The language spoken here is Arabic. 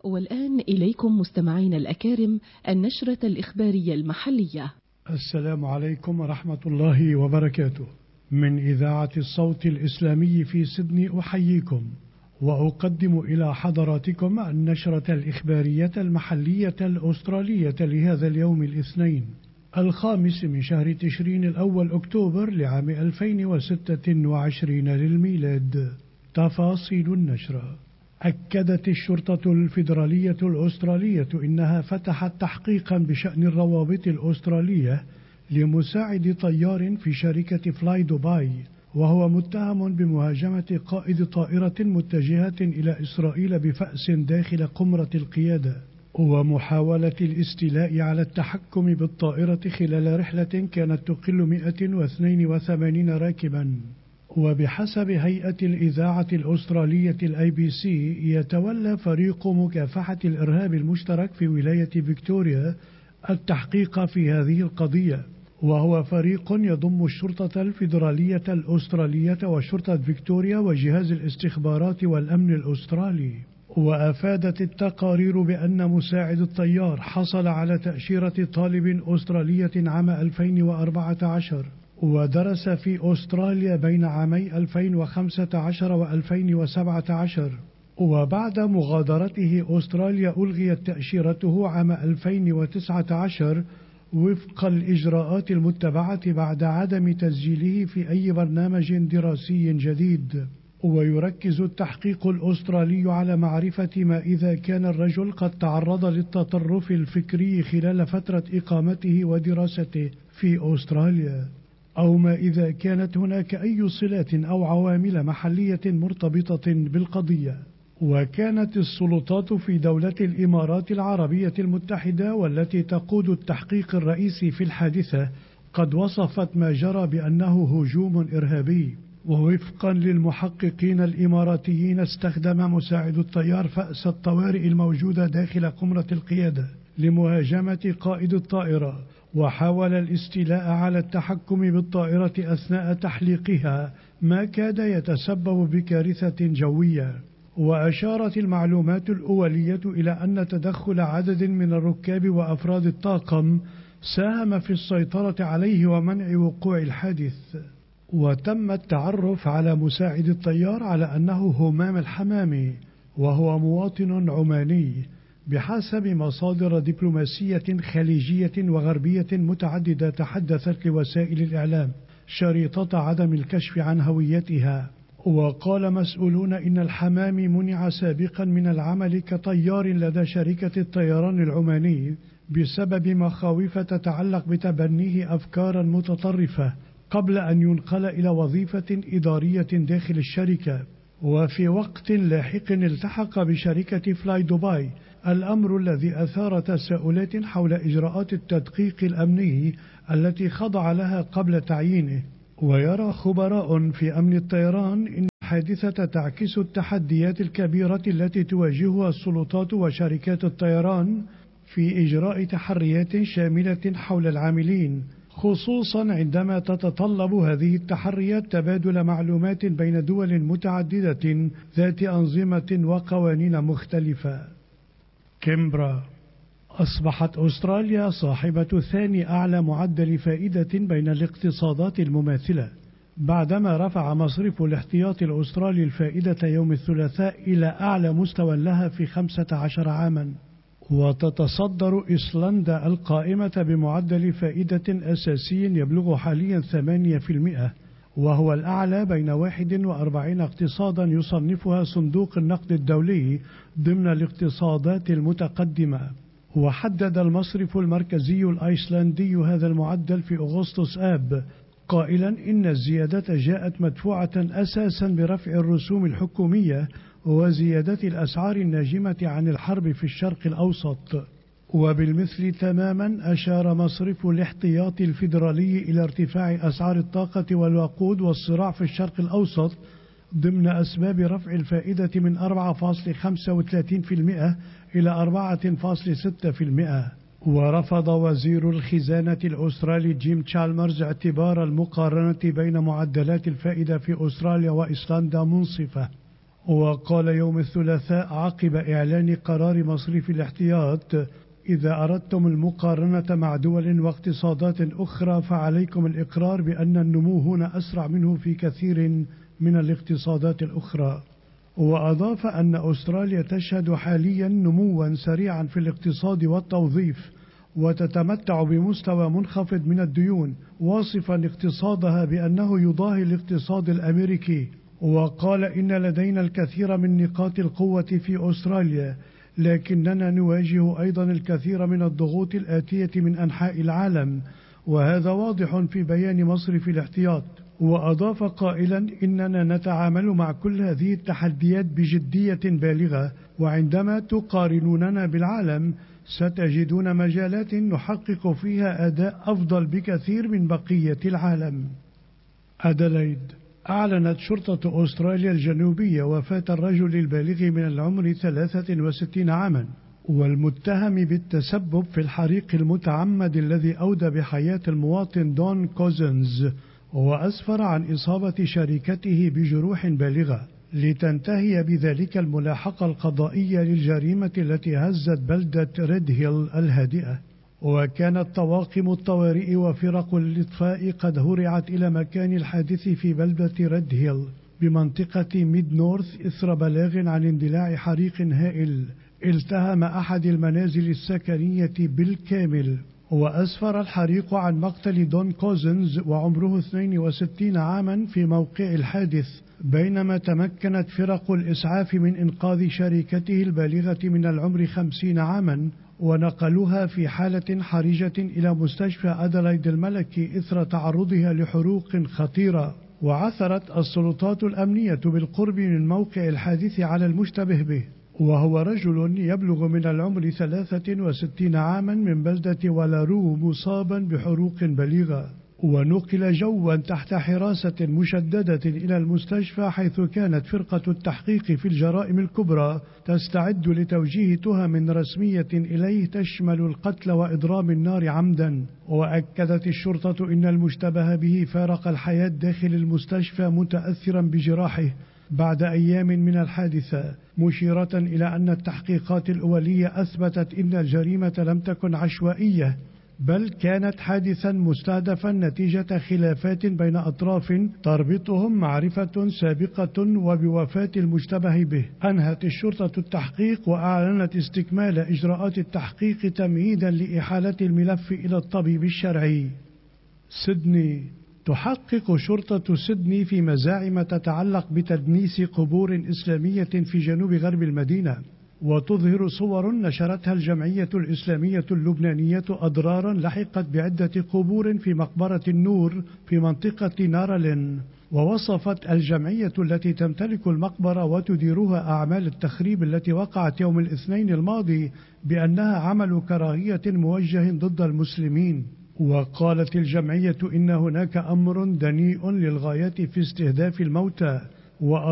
والآن إليكم مستمعين الأكارم النشرة الإخبارية المحلية. السلام عليكم ورحمة الله وبركاته. من إذاعة الصوت الإسلامي في سيدني أحييكم وأقدم إلى حضراتكم النشرة الإخبارية المحلية الأسترالية لهذا اليوم الاثنين 5 من شهر تشرين الأول أكتوبر لعام 2026 للميلاد. تفاصيل النشرة: أكدت الشرطة الفيدرالية الأسترالية إنها فتحت تحقيقا بشأن الروابط الأسترالية لمساعد طيار في شركة فلاي دبي، وهو متهم بمهاجمة قائد طائرة متجهة إلى إسرائيل بفأس داخل قمرة القيادة، ومحاولة الاستيلاء على التحكم بالطائرة خلال رحلة كانت تقل 182 راكبا. وبحسب هيئة الإذاعة الأسترالية الABC، يتولى فريق مكافحة الإرهاب المشترك في ولاية فيكتوريا التحقيق في هذه القضية، وهو فريق يضم الشرطة الفيدرالية الأسترالية وشرطة فيكتوريا وجهاز الاستخبارات والأمن الأسترالي. وأفادت التقارير بأن مساعد الطيار حصل على تأشيرة طالب أسترالية عام 2014، ودرس في أستراليا بين عامي 2015 و2017، وبعد مغادرته أستراليا ألغيت تأشيرته عام 2019 وفق الإجراءات المتبعة بعد عدم تسجيله في أي برنامج دراسي جديد. ويركز التحقيق الأسترالي على معرفة ما إذا كان الرجل قد تعرض للتطرف الفكري خلال فترة إقامته ودراسته في أستراليا، أو ما إذا كانت هناك أي صلات أو عوامل محلية مرتبطة بالقضية. وكانت السلطات في دولة الإمارات العربية المتحدة والتي تقود التحقيق الرئيسي في الحادثة قد وصفت ما جرى بأنه هجوم إرهابي. ووفقا للمحققين الإماراتيين، استخدم مساعد الطيار فأس الطوارئ الموجودة داخل قمرة القيادة لمهاجمة قائد الطائرة، وحاول الاستيلاء على التحكم بالطائرة أثناء تحليقها، ما كاد يتسبب بكارثة جوية. وأشارت المعلومات الأولية إلى أن تدخل عدد من الركاب وأفراد الطاقم ساهم في السيطرة عليه ومنع وقوع الحادث. وتم التعرف على مساعد الطيار على أنه همام الحمامي، وهو مواطن عماني، بحسب مصادر دبلوماسية خليجية وغربية متعددة تحدثت لوسائل الإعلام شريطة عدم الكشف عن هويتها. وقال مسؤولون إن الحمامي منع سابقا من العمل كطيار لدى شركة الطيران العماني بسبب مخاوف تتعلق بتبنيه أفكارا متطرفة قبل أن ينقل إلى وظيفة إدارية داخل الشركة. وفي وقت لاحق التحق بشركة فلاي دبي، الأمر الذي أثار تساؤلات حول إجراءات التدقيق الأمني التي خضع لها قبل تعيينه. ويرى خبراء في أمن الطيران إن الحادثة تعكس التحديات الكبيرة التي تواجهها السلطات وشركات الطيران في إجراء تحريات شاملة حول العاملين، خصوصا عندما تتطلب هذه التحريات تبادل معلومات بين دول متعددة ذات أنظمة وقوانين مختلفة. كامبرا: أصبحت أستراليا صاحبة ثاني أعلى معدل فائدة بين الاقتصادات المماثلة، بعدما رفع مصرف الاحتياط الأسترالي الفائدة يوم الثلاثاء إلى أعلى مستوى لها في 15 عاما. وتتصدر إيسلندا القائمة بمعدل فائدة أساسي يبلغ حاليا 8%، وهو الأعلى بين 41 اقتصادا يصنفها صندوق النقد الدولي ضمن الاقتصادات المتقدمة. وحدد المصرف المركزي الأيسلندي هذا المعدل في أغسطس آب، قائلا إن الزيادة جاءت مدفوعة أساسا برفع الرسوم الحكومية وزيادة الأسعار الناجمة عن الحرب في الشرق الأوسط. وبالمثل تماما أشار مصرف الاحتياط الفيدرالي إلى ارتفاع أسعار الطاقة والوقود والصراع في الشرق الأوسط ضمن أسباب رفع الفائدة من 4.35% إلى 4.6%. ورفض وزير الخزانة الأسترالي جيم تشالمرز اعتبار المقارنة بين معدلات الفائدة في أستراليا وإيسلندا منصفة. وقال يوم الثلاثاء عقب إعلان قرار مصرف الاحتياط: إذا أردتم المقارنة مع دول واقتصادات أخرى فعليكم الإقرار بأن النمو هنا أسرع منه في كثير من الاقتصادات الأخرى. وأضاف أن أستراليا تشهد حاليا نموا سريعا في الاقتصاد والتوظيف، وتتمتع بمستوى منخفض من الديون، واصفا اقتصادها بأنه يضاهي الاقتصاد الأمريكي. وقال: إن لدينا الكثير من نقاط القوة في أستراليا، لكننا نواجه أيضا الكثير من الضغوط الآتية من أنحاء العالم، وهذا واضح في بيان مصرف الاحتياط. وأضاف قائلا: إننا نتعامل مع كل هذه التحديات بجدية بالغة، وعندما تقارنوننا بالعالم ستجدون مجالات نحقق فيها أداء أفضل بكثير من بقية العالم. أديلايد. أعلنت شرطة أستراليا الجنوبية وفاة الرجل البالغ من العمر 63 عاما، والمتهم بالتسبب في الحريق المتعمد الذي أودى بحياة المواطن دون كوزنز، وأسفر عن إصابة شركته بجروح بالغة، لتنتهي بذلك الملاحقة القضائية للجريمة التي هزت بلدة ريد هيل الهادئة. وكانت طواقم الطوارئ وفرق الإطفاء قد هرعت إلى مكان الحادث في بلدة ريد هيل بمنطقة ميد نورث إثر بلاغ عن اندلاع حريق هائل التهم أحد المنازل السكنية بالكامل. وأسفر الحريق عن مقتل دون كوزنز وعمره 62 عاما في موقع الحادث، بينما تمكنت فرق الإسعاف من إنقاذ شريكته البالغة من العمر 50 عاما، ونقلوها في حالة حرجة إلى مستشفى أديلايد الملكي إثر تعرضها لحروق خطيرة. وعثرت السلطات الأمنية بالقرب من موقع الحادث على المشتبه به، وهو رجل يبلغ من العمر 63 عاما من بلدة والارو، مصابا بحروق بليغة، ونقل جوا تحت حراسة مشددة إلى المستشفى، حيث كانت فرقة التحقيق في الجرائم الكبرى تستعد لتوجيه تهم رسمية إليه تشمل القتل وإضرام النار عمدا. وأكدت الشرطة إن المشتبه به فارق الحياة داخل المستشفى متأثرا بجراحه بعد أيام من الحادثة، مشيرة إلى أن التحقيقات الأولية أثبتت أن الجريمة لم تكن عشوائية، بل كانت حادثا مستهدفا نتيجة خلافات بين أطراف تربطهم معرفة سابقة وبوفاة المشتبه به. أنهت الشرطة التحقيق وأعلنت استكمال إجراءات التحقيق تمهيدا لإحالة الملف إلى الطبيب الشرعي. سيدني. تحقق شرطة سيدني في مزاعم تتعلق بتدنيس قبور إسلامية في جنوب غرب المدينة، وتظهر صور نشرتها الجمعية الإسلامية اللبنانية أضرارا لحقت بعدة قبور في مقبرة النور في منطقة نارالين. ووصفت الجمعية التي تمتلك المقبرة وتديرها أعمال التخريب التي وقعت يوم الاثنين الماضي بأنها عمل كراهية موجه ضد المسلمين. وقالت الجمعية إن هناك أمر دنيء للغاية في استهداف الموتى،